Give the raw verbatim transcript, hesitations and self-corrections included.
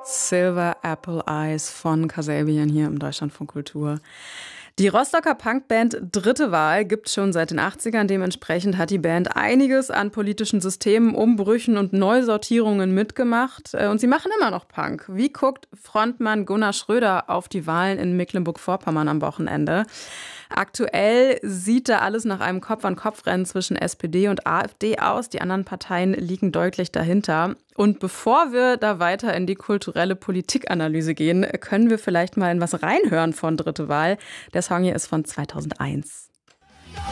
Silver Apple Eyes von Kasabian hier im Deutschlandfunk Kultur. Die Rostocker Punkband Dritte Wahl gibt es schon seit den achtzigern. Dementsprechend hat die Band einiges an politischen Systemen, Umbrüchen und Neusortierungen mitgemacht. Und sie machen immer noch Punk. Wie guckt Frontmann Gunnar Schröder auf die Wahlen in Mecklenburg-Vorpommern am Wochenende? Aktuell sieht da alles nach einem Kopf-an-Kopf-Rennen zwischen S P D und AfD aus. Die anderen Parteien liegen deutlich dahinter. Und bevor wir da weiter in die kulturelle Politikanalyse gehen, können wir vielleicht mal in was reinhören von Dritte Wahl. Der Song hier ist von zweitausendeins.